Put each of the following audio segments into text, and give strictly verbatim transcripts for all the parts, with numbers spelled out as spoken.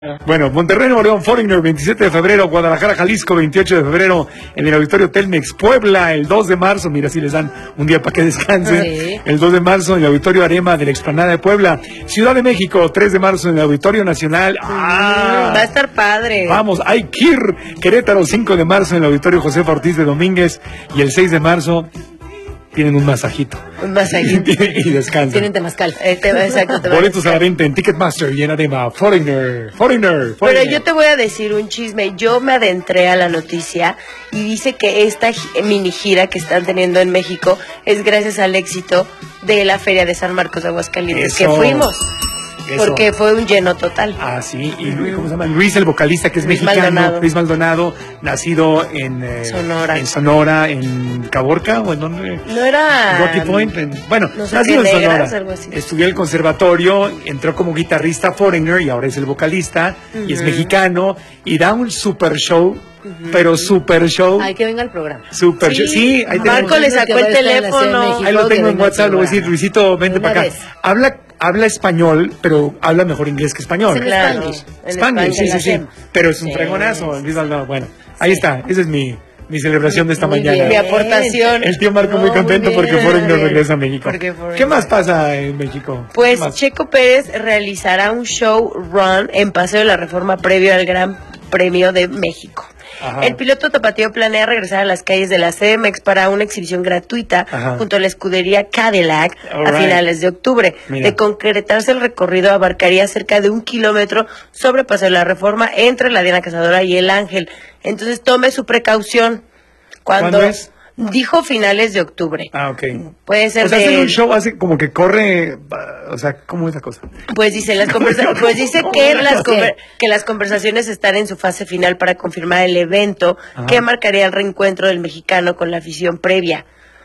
Bueno, Monterrey, Nuevo León, Foreigner, veintisiete de febrero, Guadalajara, Jalisco, veintiocho de febrero, en el Auditorio Telmex, Puebla, el dos de marzo, mira, si les dan un día para que descansen, sí. El dos de marzo en el Auditorio Arema de la Explanada de Puebla, Ciudad de México, tres de marzo en el Auditorio Nacional, ¡ah! Va a estar padre. Vamos, hay Kir, Querétaro, cinco de marzo en el Auditorio Josefa Ortiz de Domínguez, y el seis de marzo tienen un masajito. Un masajito. Y descansan. Tienen temazcal. Eh, te, exacto, te Boletos a la venta en Ticketmaster y en Adema. Foreigner, Foreigner, Foreigner. Pero yo te voy a decir un chisme. Yo me adentré a la noticia y dice que esta mini gira que están teniendo en México es gracias al éxito de la Feria de San Marcos de Aguascalientes, Eso. que fuimos. Eso. Porque fue un lleno total. Ah, sí, y Luis, ¿cómo se llama? Luis, el vocalista, que es Luis mexicano, Maldonado. Luis Maldonado, nacido en eh, Sonora. en Sonora, en Caborca, o en donde... No era... Rocky Point, en, bueno, no sé nacido qué, en Negras, Sonora, algo así. Estudió el conservatorio, entró como guitarrista Foreigner y ahora es el vocalista, uh-huh. Y es mexicano, y da un super show. Uh-huh. Pero super show. Hay que venga al programa. Super sí, show. Sí, ahí Marco le sacó el teléfono. Ahí lo tengo en WhatsApp, le voy a decir, Luisito, vente para acá. Vez. Habla, habla español, pero habla mejor inglés que español. Sí, claro. Spanish. Spanish, sí, sí, sí. Pero es un sí, fregonazo. sí. Luis Maldonado. Bueno, ahí está. Esa es mi, mi celebración de esta Muy mañana. bien. Mi aportación. El tío Marco No, muy contento muy porque bien, Foreigner bien. regresa a México. Porque Foreigner. ¿Qué más pasa en México? Pues Checo Pérez realizará un show run en Paseo de la Reforma previo al Gran Premio de México. Ajá. El piloto tapatío planea regresar a las calles de la C D M X para una exhibición gratuita. Ajá. Junto a la escudería Cadillac. All a right. Finales de octubre. Mira. De concretarse el recorrido abarcaría cerca de un kilómetro sobre Paseo de la Reforma entre la Diana Cazadora y el Ángel. Entonces tome su precaución. Cuando ¿Cuándo es? Dijo finales de octubre. Ah, ok. Puede ser o sea, de... hace un show, hace como que corre, o sea, ¿cómo es la cosa? Pues dice las conversa... pues dice que las conver... que las conversaciones están en su fase final para confirmar el evento. Ajá. Que marcaría el reencuentro del mexicano con la afición previa.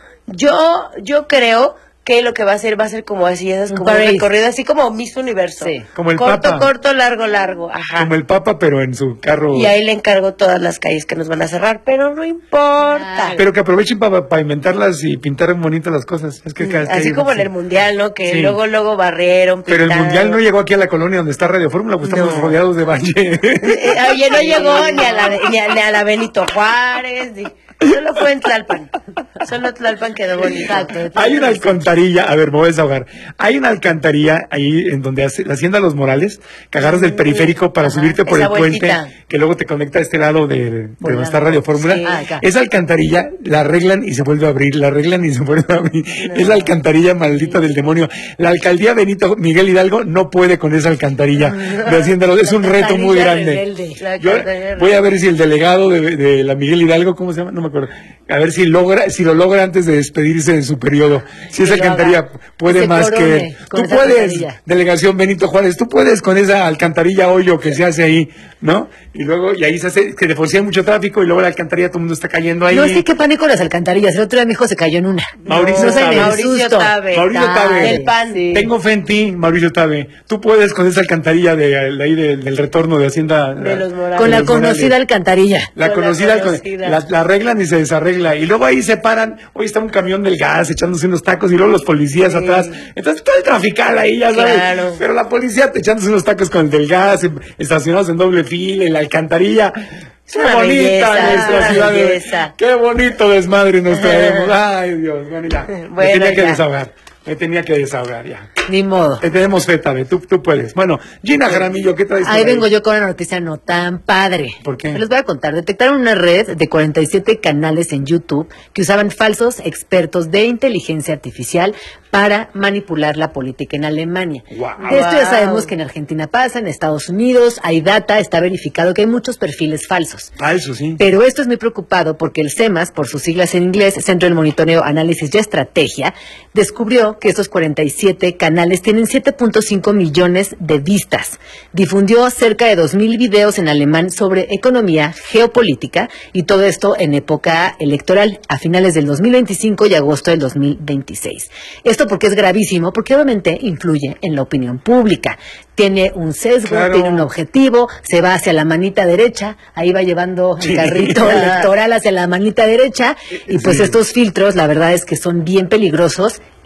Yo yo creo que lo que va a hacer va a ser como así, esas como un recorrido así como Miss Universo. Sí. Como el corto, Papa. corto, largo, largo. Ajá. Como el Papa, pero en su carro. Y ahí le encargo todas las calles que nos van a cerrar, pero no importa. Ah, pero que aprovechen para pavimentarlas y pintar bonitas las cosas. Es que cada así como en el Mundial, ¿no? Que sí. luego, luego barrieron, pintaron. Pero el Mundial no llegó aquí a la colonia donde está Radio Fórmula, pues estamos no. rodeados de valle. Oye, no llegó ni a la, ni a, ni a la Benito Juárez, ni... Solo fue en Tlalpan. Solo Tlalpan quedó bonito. Hay una alcantarilla, a ver, me voy a desahogar. Hay una alcantarilla ahí en donde hace la Hacienda Los Morales, que agarras del periférico para Ajá, subirte por el puente, que luego te conecta a este lado de, de donde está Radio Fórmula. Sí. Ah, esa alcantarilla la arreglan y se vuelve a abrir, la arreglan y se vuelve a abrir. No. Es la alcantarilla maldita del demonio. La alcaldía Benito Miguel Hidalgo no puede con esa alcantarilla no. de Hacienda. Es un reto muy grande. Yo voy a ver si el delegado de, de la Miguel Hidalgo, ¿cómo se llama? No me acuerdo. A ver si logra, si lo logra antes de despedirse de su periodo. Si esa alcantarilla puede más que... Tú puedes, delegación Benito Juárez, tú puedes con esa alcantarilla hoyo que se hace ahí, ¿no? Y luego, y ahí se hace, que de por sí hay mucho tráfico y luego la alcantarilla todo el mundo está cayendo ahí. No sé qué pánico las alcantarillas. El otro día mi hijo se cayó en una. Mauricio no, Tabe. Mauricio Tabe. Mauricio Tabe. El pan. Sí. Tengo fe en ti, Mauricio Tabe. Tú puedes con esa alcantarilla de, de ahí de, del retorno de Hacienda. De los Morales. Con la conocida alcantarilla. La con conocida, la, conocida. La, la arreglan y se desarregla. Y luego ahí se paran. Hoy está un camión del gas echándose unos tacos y luego los policías sí. atrás. Entonces todo el trafical ahí, ya sabes. Claro. Pero la policía echándose unos tacos con el del gas, estacionados en doble fila, en la alcantarilla. Qué bonita belleza, nuestra ciudad. Belleza. Qué bonito desmadre nos traemos. Ay, Dios. Bueno, ya. Bueno, me tenía que ya. desahogar. Me tenía que desahogar ya. Ni modo. Te tenemos fe, Tabe. Tú, tú puedes. Bueno, Gina Jaramillo, ¿qué traes? Ahí vengo yo con una noticia no tan padre. ¿Por qué? Se los voy a contar. Detectaron una red de cuarenta y siete canales en YouTube que usaban falsos expertos de inteligencia artificial para manipular la política en Alemania. Wow. De esto ya sabemos que en Argentina pasa, en Estados Unidos hay data, está verificado que hay muchos perfiles falsos. Falsos, sí. Pero esto es muy preocupado porque el CEMAS, por sus siglas en inglés, Centro del Monitoreo, Análisis y Estrategia, descubrió que estos cuarenta y siete canales tienen siete punto cinco millones de vistas. Difundió cerca de dos mil videos en alemán sobre economía, geopolítica y todo esto en época electoral, a finales del dos mil veinticinco y agosto del dos mil veintiséis. Esto porque es gravísimo, porque obviamente influye en la opinión pública. Tiene un sesgo, claro. Tiene un objetivo, se va hacia la manita derecha, ahí va llevando el carrito electoral hacia la manita derecha, y pues sí. Estos filtros, la verdad es que son bien peligrosos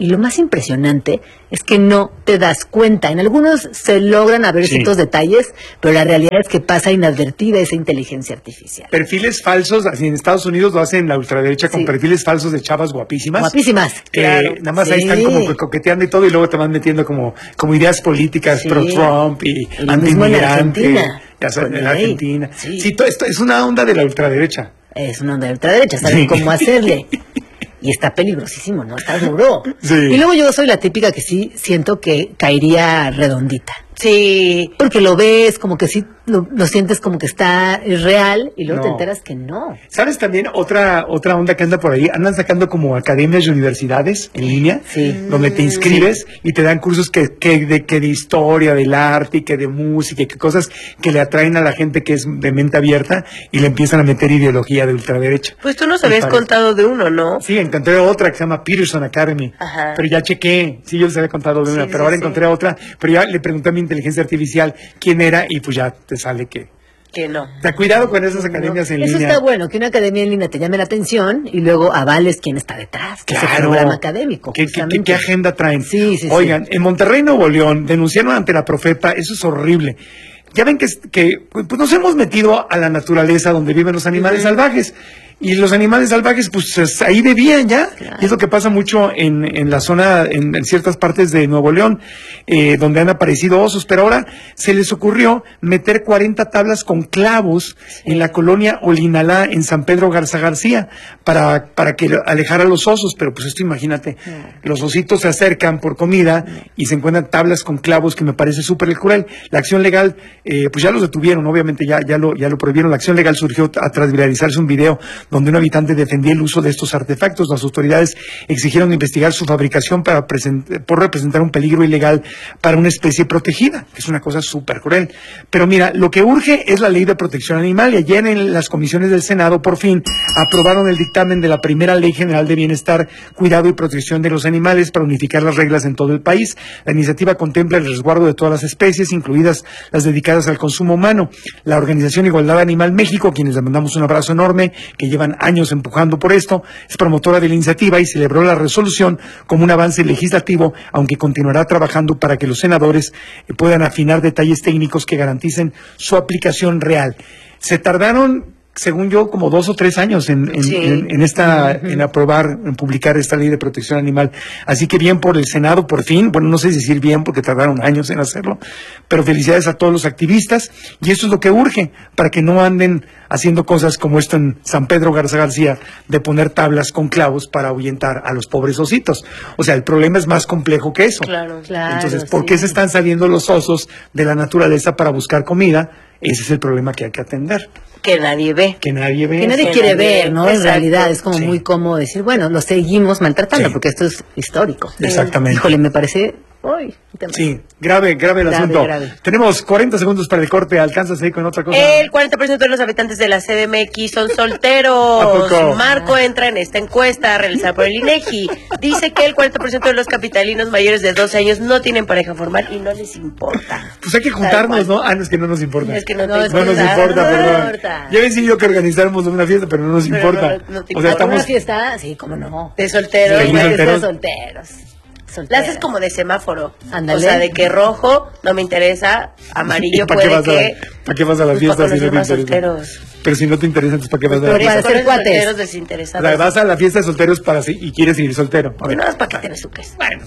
Y lo más impresionante es que no te das cuenta. En algunos se logran a ver sí. ciertos detalles, pero la realidad es que pasa inadvertida esa inteligencia artificial. Perfiles falsos, así en Estados Unidos lo hacen la ultraderecha sí. con perfiles falsos de chavas guapísimas. Guapísimas. Que claro. nada más sí. ahí están como coqueteando y todo, y luego te van metiendo como, como ideas políticas sí. pro-Trump y, y anti-inmigrante. En ya sabes, en Argentina. Sí, sí todo esto es una onda de la ultraderecha. Es una onda de la ultraderecha, saben sí. cómo hacerle. Y está peligrosísimo, ¿no? Está duro. Sí. Y luego yo soy la típica que sí siento que caería redondita. Sí. Porque lo ves, como que sí, lo, lo sientes como que está es real y luego no. te enteras que no. ¿Sabes también otra otra onda que anda por ahí? Andan sacando como academias y universidades en línea, sí. donde te inscribes sí. y te dan cursos que, que, de, que de historia, del arte, y que de música, y que cosas que le atraen a la gente que es de mente abierta y le empiezan a meter ideología de ultraderecha. Pues tú nos habías contado de uno, ¿no? Sí, encontré otra que se llama Peterson Academy. Ajá. Pero ya chequé, sí, yo les había contado de una, sí, pero sí, ahora sí. encontré otra, pero ya le pregunté a mi inteligencia artificial quién era y pues ya te sale que que no. Ten cuidado con esas academias no. en Eso línea. Eso está bueno, que una academia en línea te llame la atención y luego avales quién está detrás, que claro. es el programa académico. ¿Qué, qué, qué, ¿Qué agenda traen? Sí, sí, Oigan, sí. en Monterrey, Nuevo León, denunciaron ante la Profepa, eso es horrible. Ya ven que, que pues nos hemos metido a la naturaleza donde viven los animales uh-huh. salvajes. Y los animales salvajes, pues ahí vivían ya. Claro. Y es lo que pasa mucho en, en la zona, en, en ciertas partes de Nuevo León, eh, donde han aparecido osos. Pero ahora se les ocurrió meter cuarenta tablas con clavos sí. en la colonia Olinalá, en San Pedro Garza García, para, para que alejara a los osos. Pero pues esto imagínate, claro. los ositos se acercan por comida claro. y se encuentran tablas con clavos, que me parece súper cruel. La acción legal, eh, pues ya los detuvieron, obviamente ya, ya, lo, ya lo prohibieron. La acción legal surgió a tras viralizarse un video donde un habitante defendía el uso de estos artefactos. Las autoridades exigieron investigar su fabricación para present- por representar un peligro ilegal para una especie protegida, que es una cosa súper cruel. Pero mira, lo que urge es la ley de protección animal, y ayer en las comisiones del Senado por fin aprobaron el dictamen de la primera Ley General de Bienestar, Cuidado y Protección de los Animales para unificar las reglas en todo el país. La iniciativa contempla el resguardo de todas las especies, incluidas las dedicadas al consumo humano. La organización Igualdad Animal México, a quienes les mandamos un abrazo enorme, que llevan años empujando por esto, es promotora de la iniciativa y celebró la resolución como un avance legislativo, aunque continuará trabajando para que los senadores puedan afinar detalles técnicos que garanticen su aplicación real. Se tardaron, según yo, como dos o tres años en, en, sí. en, en esta, en aprobar, en publicar esta ley de protección animal. Así que bien por el Senado, por fin. Bueno, no sé decir bien porque tardaron años en hacerlo, pero felicidades a todos los activistas, y eso es lo que urge, para que no anden haciendo cosas como esto en San Pedro Garza García, de poner tablas con clavos para ahuyentar a los pobres ositos. O sea, el problema es más complejo que eso. Claro, claro. Entonces, ¿por qué sí. se están saliendo los osos de la naturaleza para buscar comida? Ese es el problema que hay que atender. Que nadie ve. Que nadie ve. Que nadie que quiere nadie ver, ¿no? Exacto. En realidad es como sí. muy cómodo decir, bueno, lo seguimos maltratando, sí. porque esto es histórico. Exactamente. Híjole, me parece... Uy, sí, grave, grave el grave, asunto. Grave. Tenemos cuarenta segundos para el corte. ¿Alcanzas ahí con otra cosa? El cuarenta por ciento de los habitantes de la C D M X son solteros. Marco entra en esta encuesta realizada por el INEGI. Dice que el cuarenta por ciento de los capitalinos mayores de doce años no tienen pareja formal y no les importa. Pues hay que juntarnos, ¿no? Ah, no, es que no nos importa. Es que no, no, no nos importa, perdón. Ya he decidido que organizáramos una fiesta, pero no nos pero importa. No, no te o sea, estamos... Una fiesta, sí, cómo no. De solteros. Sí, una fiesta de solteros. La haces como de semáforo. Andale. O sea, de que rojo no me interesa, amarillo puede vas que... A, ¿Para qué vas a la fiesta si no te interesa? Solteros. Pero si no te interesa, entonces ¿para qué vas a la fiesta? fiesta? Para ser solteros desinteresados. O sea, vas a la fiesta de solteros para sí, y quieres seguir soltero. Okay. No, es para que te besuques. Bueno.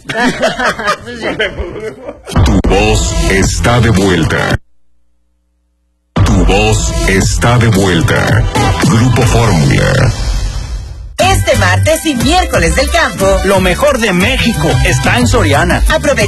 Tu voz está de vuelta. Tu voz está de vuelta. Grupo Fórmula. Este martes y miércoles del campo, lo mejor de México está en Soriana. Aprovecha